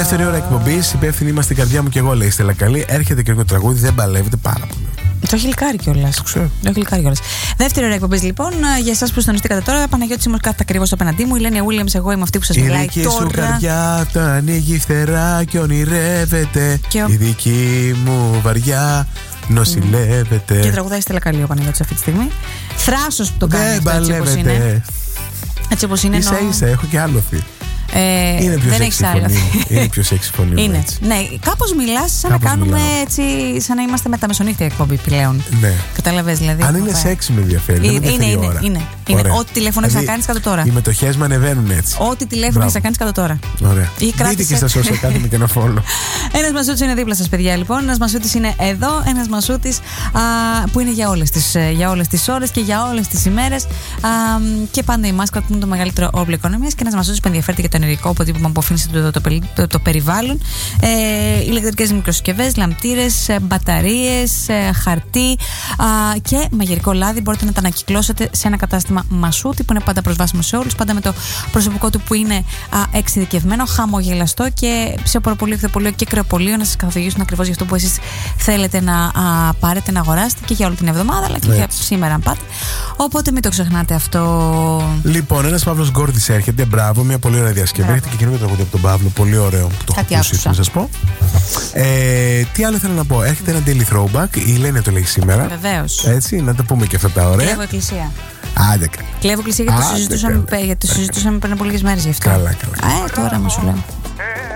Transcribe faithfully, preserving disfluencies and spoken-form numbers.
Δεύτερη ώρα εκπομπής. Υπεύθυνοι είμαστε, η καρδιά μου και εγώ, λέει η Στέλλα Καλή. Έρχεται και το τραγούδι, δεν παλεύετε πάρα πολύ. Το έχει λικάρει κιόλας. Το ξέρω. Το έχει λικάρει κιόλας. Δεύτερη ώρα εκπομπής λοιπόν. Για εσάς που συντονιστήκατε τώρα, Παναγιώτης Σίμος κάθεται ακριβώς απέναντί μου. Η Λένια Williams, εγώ είμαι αυτή που σας μιλάει τώρα. Η δική σου καρδιά το ανοίγει φτερά και ονειρεύεται. Και ο... η δική μου βαριά νοσηλεύεται. Και τραγουδάει Στέλλα Καλή ο Παναγιώτης αυτή τη στιγμή. Θράσος που το κάνει αυτό, έτσι όπως είναι. Έτσι όπως είναι. Ίσα ίσα, έχω και άλοθη. Ε, είναι πιο σεξι φωνή. Είναι πιο σεξι φωνή. Είναι. Έτσι. Ναι, κάπως μιλάς σαν κάπως να κάνουμε μιλάω. έτσι, σαν να είμαστε με τα μεσονύχτια εκπομπή πλέον. Ναι. Κατάλαβες δηλαδή. Αν είναι σεξι με ενδιαφέρει. Είναι, είναι, είναι, ώρα. είναι, είναι. Ό,τι τηλέφωνο έχεις να κάνεις κάτω τώρα. Οι μετοχές μου ανεβαίνουν έτσι. Ό,τι τηλέφωνο έχεις να κάνεις κάτω τώρα. Ωραία. Δείτε και στα social, κάντε με και ένα follow. Ένας Μασούτης είναι δίπλα σας, παιδιά, λοιπόν. Ένας Μασούτης είναι εδώ. Ένας Μασούτης που είναι για όλες τις, για όλες τις ώρες και για όλες τις ημέρες. Α, και πάντα η μάσκα που είναι το μεγαλύτερο όπλο οικονομίας. Και ένας Μασούτης που ενδιαφέρεται για το ενεργικό αποτύπωμα που αφήνει το, το, το, το, το περιβάλλον. Ε, ηλεκτρικές μικροσυσκευές, λαμπτήρες, μπαταρίες, ε, χαρτί α, και μαγειρικό λάδι. Μπορείτε να τα ανακυκλώσετε σε ένα κατάστημα Μασούτη που είναι πάντα προσβάσιμο σε όλους. Πάντα με το προσωπικό του που είναι α, εξειδικευμένο, χαμογελαστό και ψευδοπολείο, χθεπολείο και κρεοπολείο να σας καθοδηγήσουν ακριβώς για αυτό που εσείς θέλετε να α, πάρετε, να αγοράσετε και για όλη την εβδομάδα, αλλά και έτσι. Για σήμερα αν πάτε. Οπότε μην το ξεχνάτε αυτό. Λοιπόν, ένας Παύλος Γκόρτης έρχεται. Μπράβο, μια πολύ ωραία διασκευή. Έχετε και καινούργιο τραγούδι από τον Παύλο. Πολύ ωραίο. Το έχω ακούσει, να σας πω. Ε, τι άλλο θέλω να πω. Έρχεται ένα daily throwback. Η Λένια το λέει σήμερα. Βεβαίως. Έτσι, να τα πούμε και αυτά τα ωραία. Κλέβω εκκλησία. Άντε καλά. Κλέβω εκκλησία γιατί το συζητούσαμε, γιατί το συζητούσαμε πριν από λίγες μέρες γι' αυτό. Καλά, καλά. Ε, τώρα μου σου λέω.